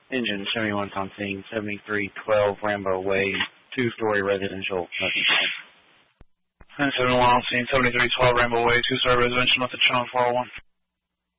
Engine 71 on scene, 7312 Rambo Way, two-story residential, nothing wrong. 971 on scene, 7312 Rambo Way, two-story residential, nothing shown, 401.